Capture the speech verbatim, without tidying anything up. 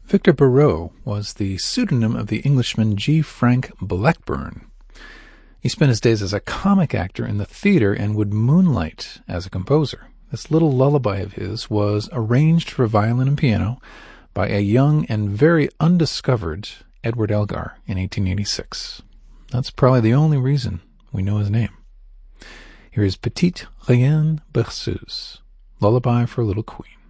Victor Barreau was the pseudonym of the Englishman G. Frank Blackburn. He spent his days as a comic actor in the theater and would moonlight as a composer. This little lullaby of his was arranged for violin and piano by a young and very undiscovered Edward Elgar in eighteen eighty-six. That's probably the only reason we know his name. Here is Petite Reine Berceuse, Lullaby for a Little Queen.